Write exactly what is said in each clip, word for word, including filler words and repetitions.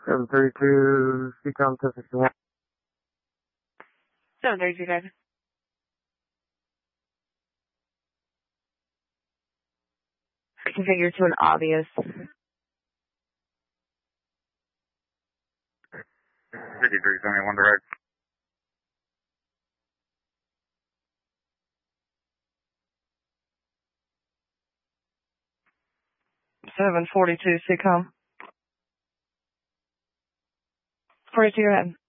seven thirty-two, C COM ten sixty-one. seven thirty-two, guys. Configure to an obvious. fifty-three, seventy-one direct. seven forty-two, C COM. forty-two, go ahead.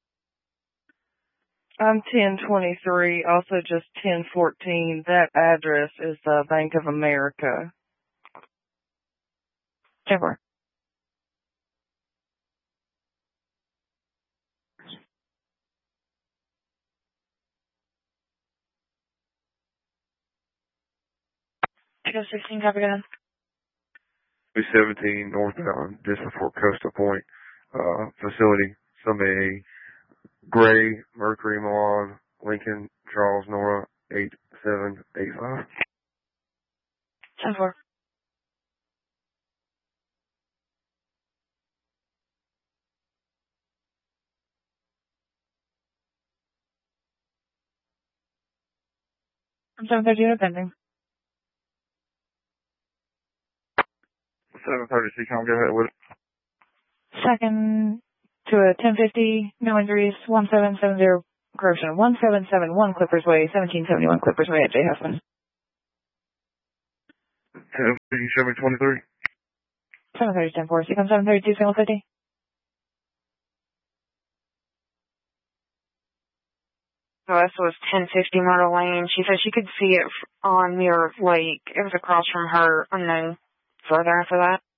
I'm ten twenty-three, also just ten fourteen. That address is the Bank of America. ten four. Echo sixteen, copy, go ahead. two seventeen northbound, just before Coastal Point, uh, facility, Sunday, Gray, Mercury, Milan, Lincoln, Charles, Nora, eight seven eight five. ten four. I'm seven thirty, pending. seven thirty, C COM, go ahead with it. Second to a ten fifty, no injuries, one seven seven zero, correction, one seven seven one Clippers Way, seventeen seventy-one Clippers Way at J. Huffman. ten fifty, show me twenty-three. seven thirty, ten four, C COM seven thirty-two, single fifty. Oh, this was ten fifty Myrtle Lane. She said she could see it on Mirror Lake. It was across from her, unknown further after that.